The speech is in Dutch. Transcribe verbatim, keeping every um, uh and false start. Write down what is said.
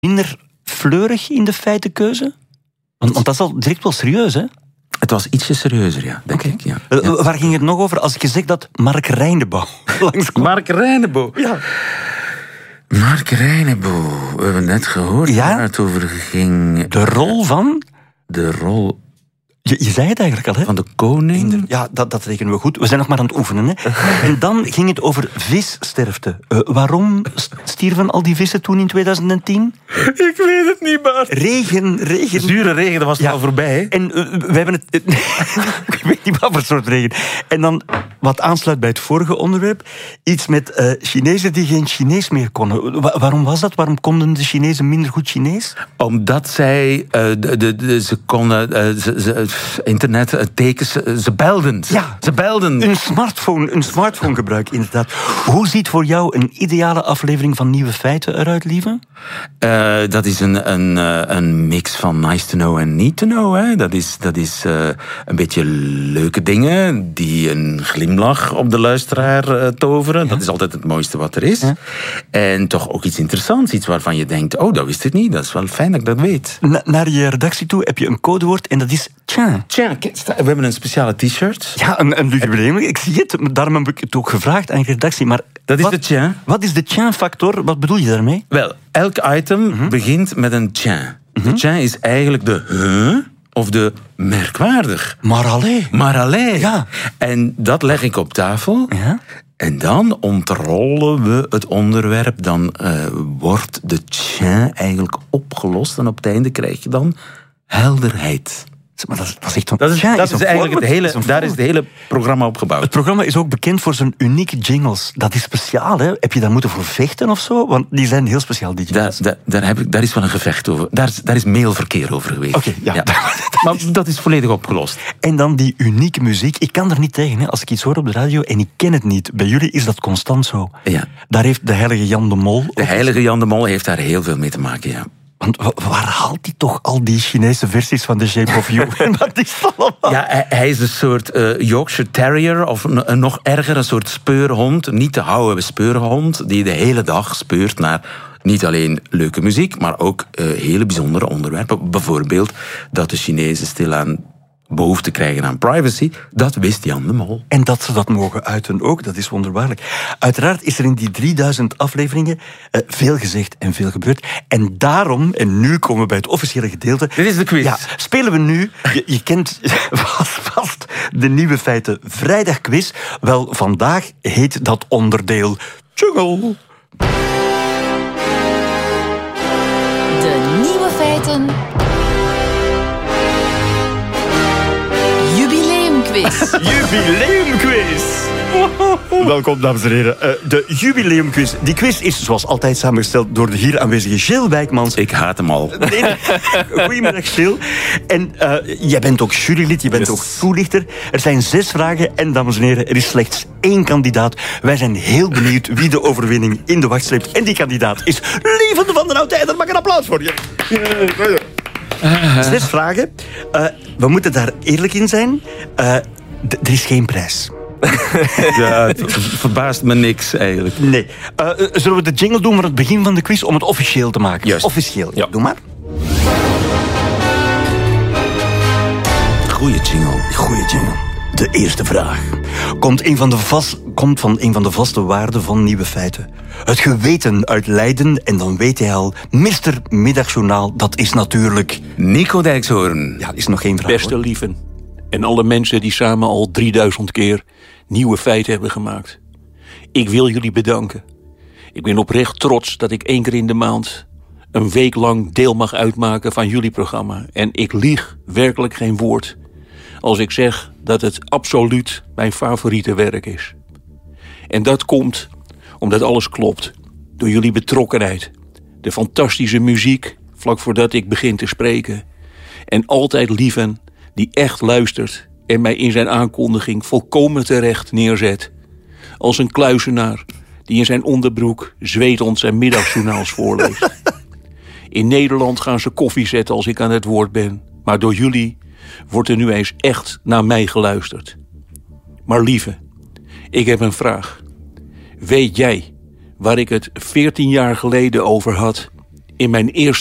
minder fleurig in de feitenkeuze? Want, want dat is al direct wel serieus, hè? Het was ietsje serieuzer, ja, denk okay. ik. Ja. Uh, ja. Waar ging het nog over als ik zeg dat Mark Reineboom langskwam? Mark Reineboom? Ja. Mark Reineboom, we hebben net gehoord ja? waar het over ging. De rol van? De rol... Je, je zei het eigenlijk al, hè? Van de koning? Ja, dat, dat rekenen we goed. We zijn nog maar aan het oefenen, hè? En dan ging het over vissterfte. Uh, waarom stierven al die vissen toen in twintig tien? Ik weet het niet, maar... Regen, regen. Zure regen, dat was ja. al voorbij, hè? En uh, we hebben het... ik weet niet wat voor soort regen. En dan, wat aansluit bij het vorige onderwerp, iets met uh, Chinezen die geen Chinees meer konden. Wa- waarom was dat? Waarom konden de Chinezen minder goed Chinees? Omdat zij... Uh, de, de, de, ze konden... Uh, ze, ze, internet, uh, tekens, ze, ze belden. Ja. Ze belden. Een smartphone, een smartphone gebruik, inderdaad. Hoe ziet voor jou een ideale aflevering van Nieuwe Feiten eruit, lieve? Uh, dat is een, een, een mix van nice to know en need to know. Hè. Dat is, dat is uh, een beetje leuke dingen die een glimlach op de luisteraar uh, toveren. Ja. Dat is altijd het mooiste wat er is. Ja. En toch ook iets interessants. Iets waarvan je denkt, oh, dat wist ik niet. Dat is wel fijn dat ik dat weet. Na, naar je redactie toe heb je een codewoord en dat is tja. Tja, we hebben een speciale t-shirt. Ja, een, een jubileum. Ik zie het. Daarom heb ik het ook gevraagd aan je redactie. Maar dat is wat, de tja. Wat is de tja-factor? Wat bedoel je daarmee? Wel, elk item mm-hmm. begint met een tja. Mm-hmm. De tja is eigenlijk de huh of de merkwaardig. Maar allee. Maar allee. Ja. En dat leg ik op tafel. Ja. En dan ontrollen we het onderwerp. Dan uh, wordt de tja eigenlijk opgelost. En op het einde krijg je dan helderheid. Maar dat is, dat is echt een, dat is, ja, dat is, is eigenlijk het hele, is daar is het hele programma op gebouwd. Het programma is ook bekend voor zijn unieke jingles. Dat is speciaal, hè? Heb je daar moeten voor vechten of zo? Want die zijn heel speciaal, die jingles. Daar, daar, daar, heb ik, daar is wel een gevecht over. Daar is, daar is mailverkeer over geweest. Oké, okay, ja. ja. Maar dat is volledig opgelost. En dan die unieke muziek. Ik kan er niet tegen, hè? Als ik iets hoor op de radio en ik ken het niet. Bij jullie is dat constant zo. Ja. Daar heeft de heilige Jan de Mol... De heilige Jan de Mol heeft daar heel veel mee te maken, ja. Want waar haalt hij toch al die Chinese versies van The Shape of You? Wat is dat allemaal? Ja, hij, hij is een soort uh, Yorkshire Terrier, of een, een nog erger, een soort speurhond. Niet te houden speurhond, die de hele dag speurt naar niet alleen leuke muziek, maar ook uh, hele bijzondere onderwerpen. Bijvoorbeeld dat de Chinezen stilaan behoefte krijgen aan privacy, dat wist Jan de Mol. En dat ze dat mogen uiten ook, dat is wonderbaarlijk. Uiteraard is er in die drieduizend afleveringen uh, veel gezegd en veel gebeurd. En daarom, en nu komen we bij het officiële gedeelte... Dit is de quiz. Ja, spelen we nu, je, je kent vast, vast de Nieuwe Feiten Vrijdagquiz. Wel, vandaag heet dat onderdeel Jungle. De Nieuwe Feiten... Jubileumquiz. Jubileumquiz. Welkom, dames en heren. Uh, de jubileumquiz. Die quiz is zoals altijd samengesteld door de hier aanwezige Gilles Wijkmans. Ik haat hem al. Nee, goedemiddag, Gilles. En uh, jij bent ook jurylid, je bent yes. ook toelichter. Er zijn zes vragen en, dames en heren, er is slechts één kandidaat. Wij zijn heel benieuwd wie de overwinning in de wacht sleept. En die kandidaat is Lieve van den Outeinder. Mag een applaus voor je. Uh, Zes vragen. Uh, we moeten daar eerlijk in zijn. Uh, d- er is geen prijs. Ja, het verbaast me niks eigenlijk. Nee. Uh, zullen we de jingle doen voor het begin van de quiz om het officieel te maken? Juist. Officieel. Ja. Doe maar. Goeie jingle. Goeie jingle. De eerste vraag komt, een van de vast, komt van een van de vaste waarden van Nieuwe Feiten. Het geweten uit Leiden, en dan weet hij al, mister Middagjournaal, dat is natuurlijk... Nico Dijkshoorn. Ja, is nog geen vraag. Beste hoor. lieven, en alle mensen die samen al drieduizend keer Nieuwe Feiten hebben gemaakt. Ik wil jullie bedanken. Ik ben oprecht trots dat ik één keer in de maand een week lang deel mag uitmaken van jullie programma. En ik lieg werkelijk geen woord als ik zeg dat het absoluut mijn favoriete werk is. En dat komt omdat alles klopt. Door jullie betrokkenheid. De fantastische muziek vlak voordat ik begin te spreken. En altijd Lieven die echt luistert en mij in zijn aankondiging volkomen terecht neerzet. Als een kluizenaar die in zijn onderbroek zwetend zijn middagjournaals voorleest. In Nederland gaan ze koffie zetten als ik aan het woord ben. Maar door jullie wordt er nu eens echt naar mij geluisterd. Maar lieve, ik heb een vraag. Weet jij waar ik het veertien jaar geleden over had in mijn eerste